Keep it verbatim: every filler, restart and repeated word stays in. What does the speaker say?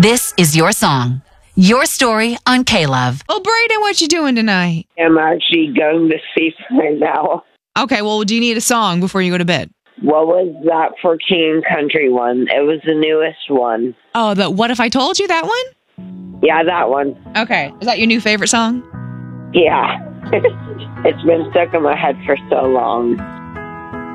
This is your song. Your story on K-Love. Well, Brayden, what you doing tonight? I'm actually going to sleep right now. Okay, well, do you need a song before you go to bed? What was that for King and Country one? It was the newest one. Oh, the What If I Told You, that one? Yeah, that one. Okay. Is that your new favorite song? Yeah. It's been stuck in my head for so long.